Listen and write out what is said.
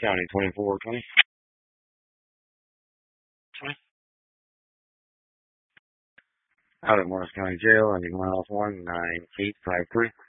County 2420. 20. Out at Morris County Jail, ending miles 19853.